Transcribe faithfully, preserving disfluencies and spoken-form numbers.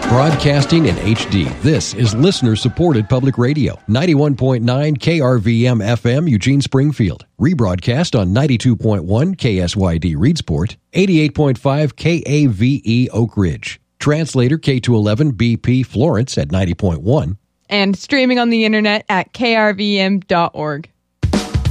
Broadcasting in H D, this is listener-supported public radio. ninety-one point nine K R V M F M, Eugene, Springfield. Rebroadcast on ninety-two point one K S Y D, Reedsport. eighty-eight point five K A V E, Oak Ridge. Translator K two eleven B P, Florence at ninety point one. And streaming on the internet at K R V M dot org.